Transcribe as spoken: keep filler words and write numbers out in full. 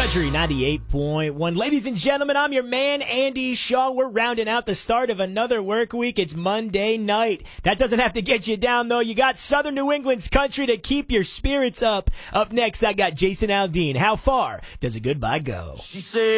Country ninety-eight point one. Ladies and gentlemen, I'm your man, Andy Shaw. We're rounding out the start of another work week. It's Monday night. That doesn't have to get you down, though. You got Southern New England's country to keep your spirits up. Up next, I got Jason Aldean. How far does a goodbye go? She said.